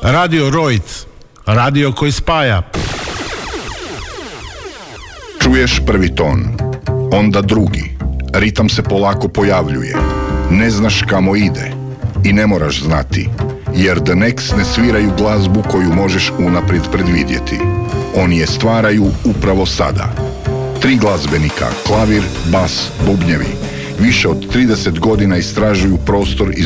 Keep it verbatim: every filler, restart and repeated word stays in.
Radio Rojc, radio koji spaja. Čuješ prvi ton, onda drugi. Ritam se polako pojavljuje. Ne znaš kamo ide i ne moraš znati, jer The Next ne sviraju glazbu koju možeš unaprijed predvidjeti. Oni je stvaraju upravo sada. Tri glazbenika, klavir, bas, bubnjevi, više od trideset godina istražuju prostor iz